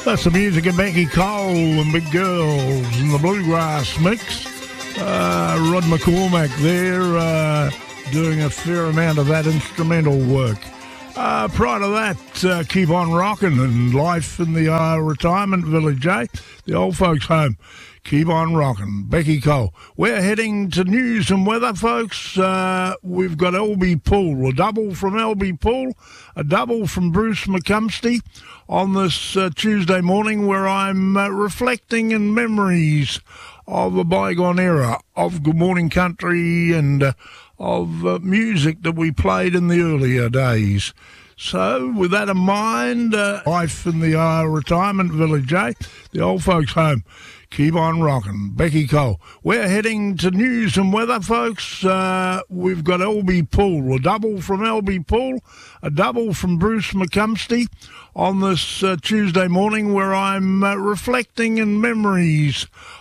That's the music of Becky Cole and Big Girls in the Bluegrass Mix. Rod McCormack there doing a fair amount of that instrumental work. Prior to that, Keep On Rockin' and Life in the Retirement Village, the old folks' home. Keep On Rockin', Becky Cole. We're heading to news and weather, folks. We've got LB Poole, a double from LB Poole, a double from Bruce McCumsty on this Tuesday morning, where I'm reflecting in memories of a bygone era of Good Morning Country and of music that we played in the earlier days. So, with that in mind, Life in the Retirement Village, the old folks' home. Keep On Rockin', Becky Cole. We're heading to news and weather, folks. We've got LB Poole, a double from LB Poole, a double from Bruce McCumsty on this Tuesday morning, where I'm reflecting in memories